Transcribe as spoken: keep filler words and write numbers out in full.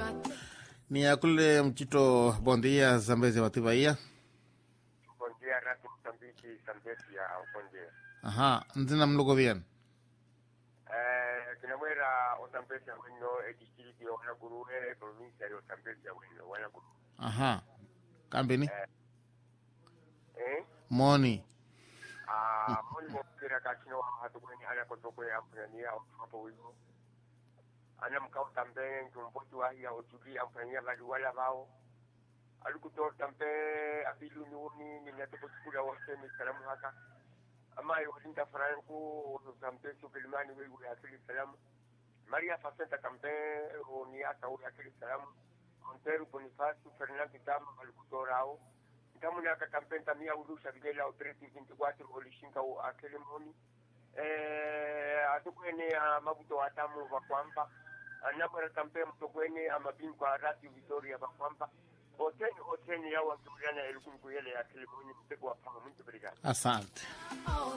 Ni akule mchito bondia Zambezi watibaia. Bondia rati Msambiki Zambezi ya bondia. Aha, nzina mlugo bien. Eh, kinamwera Zambezi ya wino edikiri wana guruwe provincia ya Zambezi ya wino wana guru. Aha. Kambini? Eh. Eh? Moni. Ah, moni mo kira kachino hatu kwenye ala kotoko ya mpania hapo wizo. Ana mkao tambe kumbotu wa ya otuli amfanyia bali wala bao alikuto tambe abilu ni ni nyato kula wote ni salamu haka ama yotinda franco tambe so kelimani wewe ya kili salamu Maria Facenta tambe ni hata ya kili salamu Montero Bonifacio Fernando Tama alikuto rao tamu na kampenta mia urusha bidela o três e vinte e quatro olishinka o akele moni eh atukwene mabuto atamu wa kwamba anapara tampe mtokweni amabini kwa Radio Victoria bakwamba hoteni hoteni yao wakuriana elukun kuyele ya kilimoni mteko wa pamu. Muito obrigado. Asante.